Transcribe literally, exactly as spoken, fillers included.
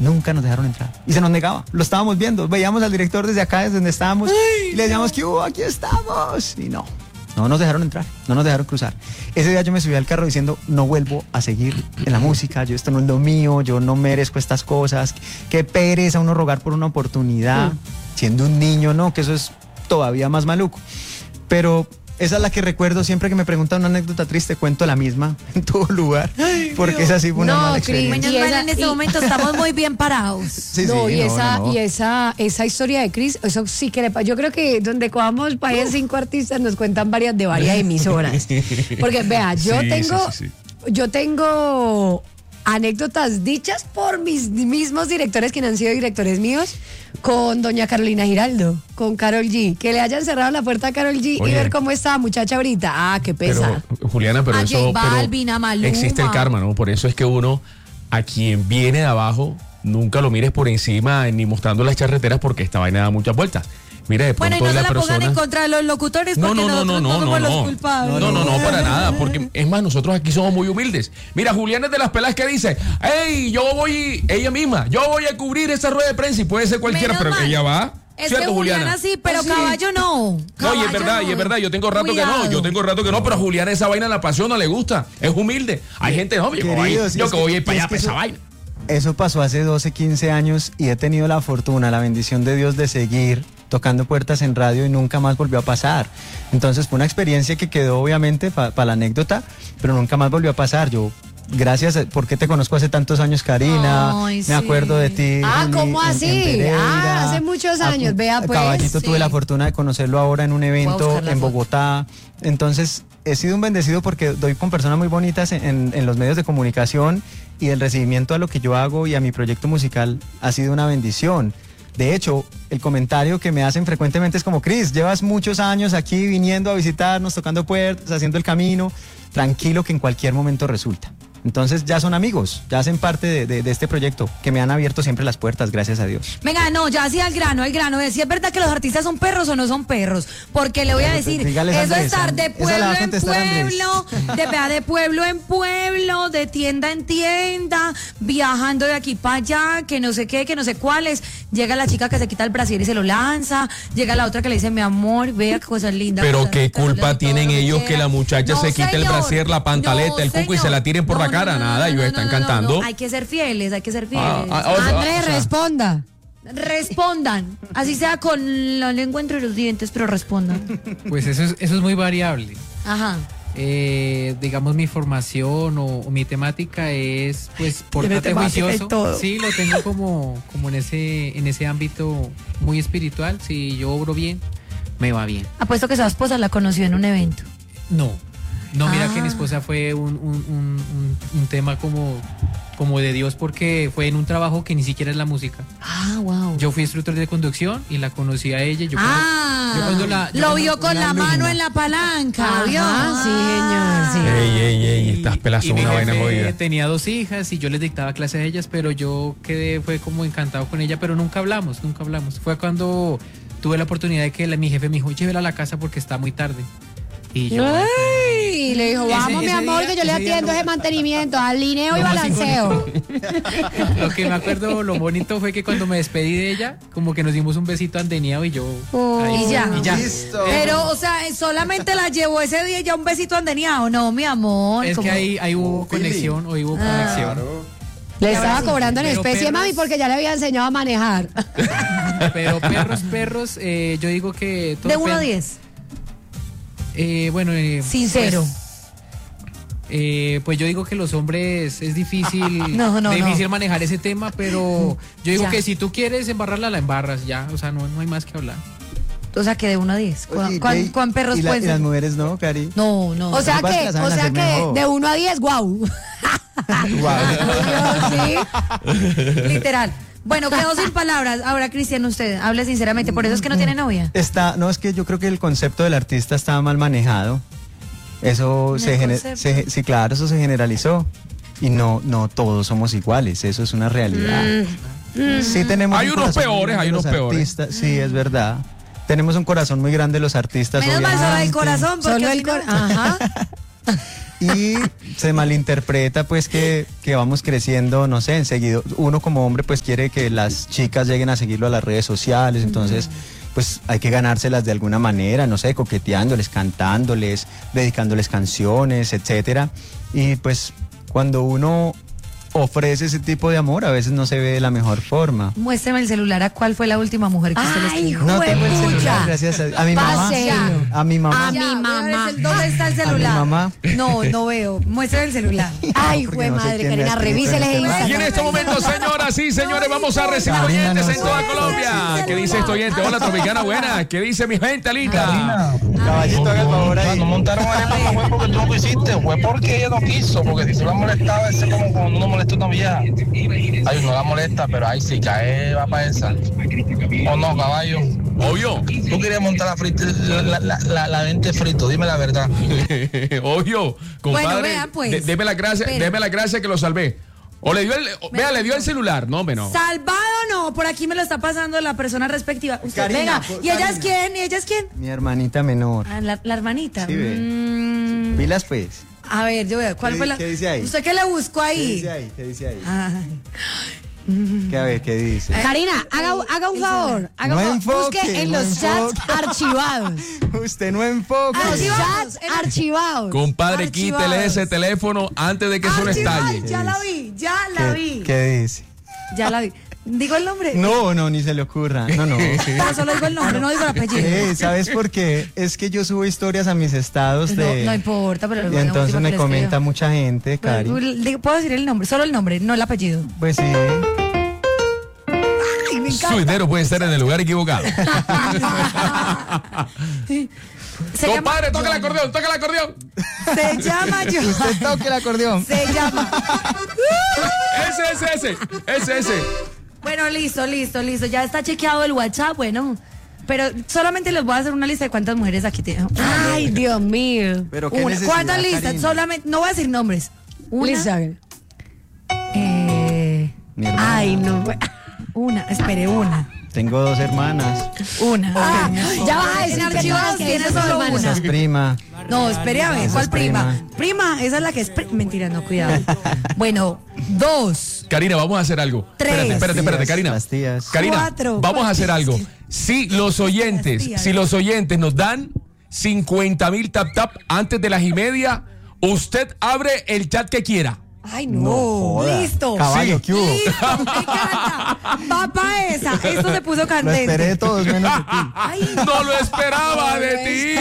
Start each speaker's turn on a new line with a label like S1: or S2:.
S1: Nunca nos dejaron entrar. Y se nos negaba. Lo estábamos viendo. Veíamos al director desde acá, desde donde estábamos. Ay, y le decíamos no. que hubo, aquí estamos. Y no, no nos dejaron entrar. No nos dejaron cruzar. Ese día yo me subí al carro diciendo, no vuelvo a seguir en la música. Yo, esto no es lo mío. Yo no merezco estas cosas. Qué pereza uno rogar por una oportunidad. Mm. Siendo un niño, no, que eso es todavía más maluco. Pero esa es la que recuerdo siempre que me preguntan una anécdota triste, cuento la misma en todo lugar. Ay, porque Dios. Esa sí fue una
S2: no,
S1: mala experiencia.
S2: Menos mal en este y... momento estamos muy bien parados.
S3: Sí, no, sí, y, no, esa, no, no. y esa esa historia de Cris, eso sí que le pasa. Yo creo que donde cojamos país cinco artistas nos cuentan varias de varias emisoras. Porque vea, yo sí, tengo, sí, sí, sí. yo tengo anécdotas dichas por mis mismos directores, quienes han sido directores míos, con doña Carolina Giraldo, con Karol G, que le hayan cerrado la puerta a Karol G. Oye, y ver cómo está muchacha ahorita. Ah, qué pesa.
S4: Pero, Juliana, pero
S2: a
S4: eso
S2: Balvin,
S4: pero
S2: a Maluma.
S4: Existe el karma, ¿no? Por eso es que uno, a quien viene de abajo, nunca lo mires por encima ni mostrando las charreteras, porque esta vaina da muchas vueltas. Mira, de
S2: bueno, y
S4: pronto
S2: no
S4: la
S2: se la
S4: persona...
S2: pongan en contra de los locutores, porque
S4: no, no, no,
S2: nosotros
S4: no,
S2: no,
S4: no,
S2: somos
S4: no,
S2: los culpables.
S4: No, no, no, para nada, porque es más, nosotros aquí somos muy humildes. Mira, Juliana es de las pelas que dice, hey, yo voy, ella misma, yo voy a cubrir esa rueda de prensa y puede ser cualquiera,
S2: menos
S4: pero
S2: mal.
S4: Ella va.
S2: Es
S4: ¿cierto,
S2: que Juliana,
S4: Juliana
S2: sí, pero
S3: sí.
S2: Caballo no. Caballo
S4: no, y es verdad,
S2: no.
S4: y es verdad, yo tengo rato Cuidado. que no, yo tengo rato que no, pero a Juliana esa vaina la apasiona, le gusta, es humilde. Hay gente, no, yo, Querido, yo que voy a ir para allá para esa vaina.
S1: Eso pasó hace doce, quince años y he tenido la fortuna, la bendición de Dios de seguir tocando puertas en radio y nunca más volvió a pasar. Entonces fue una experiencia que quedó obviamente para pa la anécdota, pero nunca más volvió a pasar. Yo, gracias, porque te conozco hace tantos años, Karina,
S2: Ay,
S1: me
S2: sí.
S1: acuerdo de ti.
S3: Ah,
S1: Juli,
S3: ¿cómo
S1: en,
S3: así?
S1: en Pereira,
S3: ah, hace muchos años,
S1: a,
S3: vea pues.
S1: Caballito,
S2: sí.
S1: tuve la fortuna de conocerlo ahora en un evento en Bogotá. Entonces he sido un bendecido porque doy con personas muy bonitas en, en, en los medios de comunicación y el recibimiento a lo que yo hago y a mi proyecto musical ha sido una bendición. De hecho, el comentario que me hacen frecuentemente es como, Cris, llevas muchos años aquí viniendo a visitarnos, tocando puertas, haciendo el camino, tranquilo que en cualquier momento resulta. Entonces ya son amigos, ya hacen parte de, de, de este proyecto que me han abierto siempre las puertas, gracias a Dios.
S2: Venga, no, ya así al grano, al grano. Si es verdad que los artistas son perros o no son perros, porque le voy a decir,
S1: Dígales,
S2: eso
S1: Andrés,
S2: es estar de pueblo en pueblo, de, de pueblo en pueblo, de tienda en tienda, viajando de aquí para allá, que no sé qué, que no sé cuáles. Llega la chica que se quita el brasier y se lo lanza, llega la otra que le dice, mi amor, vea qué cosa linda.
S4: Pero qué
S2: linda,
S4: culpa tienen ellos que la muchacha
S2: no,
S4: se quite
S2: señor,
S4: el brasier, la pantaleta,
S2: no,
S4: el cuco y
S2: señor.
S4: se la tiren por
S2: no,
S4: la cara,
S2: no, no,
S4: nada,
S2: no,
S4: ellos
S2: no,
S4: están
S2: no,
S4: cantando.
S2: No, no. Hay que ser fieles, hay que ser fieles.
S4: Ah, ah, o sea,
S3: Andrés,
S4: o sea,
S3: responda.
S2: Respondan, así sea con la lengua entre los dientes, pero respondan.
S5: Pues eso es, eso es muy variable.
S2: Ajá.
S5: Eh, digamos mi formación o, o mi temática es pues pórtate juicioso. Sí, lo tengo como, como en ese, en ese ámbito muy espiritual. Si yo obro bien, me va bien.
S2: Apuesto que su esposa la conoció en un evento.
S5: No, no, mira
S2: Ah.
S5: que mi esposa fue un, un, un, un, un tema como, como de Dios, porque fue en un trabajo que ni siquiera es la música.
S2: Ah, wow.
S5: Yo fui instructor de conducción y la conocí a ella. Yo
S2: ah,
S5: cuando, yo cuando la, yo
S2: lo
S5: cuando,
S2: vio con la
S5: alumna.
S2: mano en la palanca, ¿vio?
S3: Ajá, sí, señor, sí.
S4: Ey, ey, ey, estas pelas
S5: Y
S4: son
S5: mi
S4: una
S5: jefe
S4: vaina jodida.
S5: tenía dos hijas y yo les dictaba clases a ellas, pero yo quedé, fue como encantado con ella, pero nunca hablamos, nunca hablamos. Fue cuando tuve la oportunidad de que la, mi jefe me dijo, llévela a la casa porque está muy tarde. Y yo...
S3: Ay, le dijo, vamos
S5: Ese-
S3: mi
S5: ese
S3: amor,
S5: día-
S3: que yo le
S5: ese día
S3: atiendo
S5: no-
S3: ese mantenimiento, alineo y
S5: No, sí,
S3: balanceo.
S5: Lo que me acuerdo, lo bonito fue que cuando me despedí de ella, como que nos dimos un besito andeneado y yo...
S3: Oh.
S5: ahí-
S2: Y ya.
S5: y ya.
S1: Listo.
S2: Pero, o sea, solamente la llevó ese día ya un besito andeneado, no, mi amor.
S5: Es
S2: como-
S5: que ahí, ahí hubo
S1: Oh, Philly.
S5: conexión, hoy hubo
S2: Ah.
S5: conexión.
S3: Le estaba cobrando en
S5: Pero
S3: especie,
S5: perros-
S3: mami, porque ya le había enseñado a manejar.
S5: Pero perros, perros, eh, yo digo que... todo
S2: De uno a
S5: depende.
S2: diez.
S5: Eh, bueno, eh,
S2: Sincero.
S5: Pues, eh, pues yo digo que los hombres es difícil,
S2: No, no,
S5: difícil
S2: no.
S5: manejar ese tema, pero yo digo
S2: Ya.
S5: que si tú quieres embarrarla, la embarras ya, o sea, no, no hay más que hablar.
S2: O sea, que de uno a diez. ¿Cuán,
S1: Oye,
S2: cuán-
S1: y-
S2: cuán perros
S1: y, la-
S2: pueden
S1: y las
S2: ser?
S1: mujeres no, Cari.
S2: No, no.
S3: O sea
S1: Lo que pasa es
S3: que,
S1: que la saben
S3: o sea
S1: hacer
S3: que
S1: mejor.
S3: de uno a diez, guau.
S1: Wow.
S2: Literal. Bueno, quedó sin palabras. Ahora, Cristian, usted, hable sinceramente. Por eso es que no tiene novia.
S1: Está, no, es que yo creo que el concepto del artista está mal manejado. Eso
S2: ¿El
S1: se, gener-
S2: concepto?
S1: se- sí, claro, eso se generalizó. Y no, no todos somos iguales, eso es una realidad. Sí tenemos
S4: Hay
S1: un
S4: unos
S1: corazón muy
S4: peores,
S1: grande
S4: hay
S1: los
S4: unos peores.
S1: artistas, sí, es verdad. Tenemos un corazón muy grande los artistas.
S2: Menos mal solo el
S1: obviamente.
S2: corazón, porque
S3: Solo
S2: si
S3: el
S2: no-
S3: cor... Ajá.
S1: Y se malinterpreta pues que, que vamos creciendo, no sé, enseguida. Uno como hombre pues quiere que las chicas lleguen a seguirlo a las redes sociales, entonces pues hay que ganárselas de alguna manera, no sé, coqueteándoles, cantándoles, dedicándoles canciones, etcétera. Y pues cuando uno ofrece ese tipo de amor, a veces no se ve de la mejor forma.
S2: Muéstrame el celular, ¿a cuál fue la última mujer que usted le escribió?
S1: No tengo el celular, gracias a, a mi mamá. A mi mamá.
S2: A mi mamá. ¿Dónde está el celular?
S1: A mi mamá.
S2: No, no veo. Muéstrame el celular.
S3: Ay, güey, no madre, Karina, revíseles el Instagram.
S4: Y en este momento, señoras y señores, vamos a recibir oyentes en toda Colombia. ¿Qué dice este oyente? Hola, Tropicana, buena. ¿Qué dice mi gente linda?
S1: Caballito, haga el favor ahí.
S6: Cuando montaron a Arepa no fue porque tú no quisiste, fue porque ella no quiso, porque si tú la molestabas, ese como cuando uno molesta a una vieja. Ay, no la molesta, pero ahí sí cae, va para esa. ¿O no, caballo?
S4: Obvio.
S6: Tú querías montar la, frita, la, la, la, la vente frito, dime la verdad.
S4: Obvio, compadre.
S2: Bueno, vea, pues.
S4: De, deme la gracia, deme la gracia que lo salvé. O le dio el, o, vea, le dio el celular, no, hombre, no.
S2: Salvado no, por aquí me lo está pasando la persona respectiva. Usted,
S1: Karina,
S2: venga,
S1: por,
S2: ¿y ella
S1: Karina.
S2: es quién? ¿Y ella es quién?
S1: Mi hermanita menor.
S2: Ah, la, la hermanita.
S1: Sí, ve.
S2: Mm,
S1: Pilas pues.
S2: a ver, yo veo, ¿cuál
S1: ¿Qué
S2: fue
S1: di-
S2: la?
S1: qué dice ahí?
S2: ¿Usted qué le buscó ahí?
S1: ¿Qué dice ahí? ¿Qué dice ahí?
S2: Ay.
S1: ¿Qué, a ver, qué dice?
S3: Karina, haga, haga un favor. Haga
S1: No
S3: un favor.
S1: enfoque,
S3: Busque en
S1: no
S3: los chats
S1: enfoque.
S3: archivados.
S1: Usted no enfoque.
S3: Los
S2: Archivados.
S3: chats archivados.
S4: Compadre,
S2: Archivados.
S4: quítele ese teléfono antes de que eso le
S2: Archivados,
S4: estalle.
S2: ya la vi, ya la
S1: ¿Qué,
S2: vi.
S1: qué dice?
S2: Ya la vi. ¿Digo el nombre?
S1: No, no, ni se le ocurra. No, no.
S2: Pero solo digo el nombre, no digo el apellido.
S1: Eh, ¿Sabes por qué? Es que yo subo historias a mis estados
S2: No,
S1: de...
S2: no importa, pero
S1: y entonces me comenta
S2: mucho.
S1: mucha gente, Cari.
S2: Puedo decir el nombre, solo el nombre, no el apellido.
S1: Pues sí.
S2: Ay, me encanta.
S4: Su dinero puede estar en el lugar equivocado.
S2: Se
S4: Compadre,
S2: llama
S4: toca el
S2: John.
S4: acordeón, toca el acordeón.
S2: Se llama John.
S1: Usted toque el acordeón.
S2: Se llama.
S4: Ese, ese, ese. Ese, ese.
S2: Bueno, listo, listo, listo. Ya está chequeado el WhatsApp, bueno. Pero solamente les voy a hacer una lista de cuántas mujeres aquí tengo.
S3: Ay, Dios mío.
S1: Pero qué
S2: Una.
S1: necesidad,
S2: ¿Cuántas listas?
S1: Karina?
S2: Solamente, no voy a decir nombres. Una.
S3: Lisa.
S2: Eh,
S1: Mi hermana.
S3: Ay, no.
S2: una, espere, una.
S1: Tengo dos hermanas.
S2: Una.
S3: Ah,
S2: Ok.
S3: ya vas a decir
S2: En
S3: que
S2: archivados
S3: todas que
S2: tiene
S3: esas
S2: solo
S3: hermanas.
S2: una.
S1: Esa es prima.
S2: No, espere a ver,
S1: Esa
S2: ¿cuál
S1: es
S2: prima?
S1: prima.
S2: prima? esa es la que es pri- mentira, no, cuidado. Bueno, dos,
S4: Karina, vamos a hacer algo.
S2: Tres.
S4: Espérate, espérate, espérate,
S1: Las
S4: Karina.
S1: tías, las tías.
S4: Karina,
S2: Cuatro.
S4: vamos a hacer
S2: ¿Cuántas?
S4: algo. Si los oyentes,
S2: Las tías.
S4: si los oyentes nos dan cincuenta mil tap tap antes de las y media, usted abre el chat que quiera.
S2: ay no,
S1: joda.
S2: listo.
S1: Caballo,
S4: Sí.
S1: ¿qué hubo?
S2: Listo, me encanta. Papá esa, esto se puso
S1: Lo
S2: candente.
S1: esperé de todos menos de ti.
S2: Ay,
S4: No lo esperaba de ti.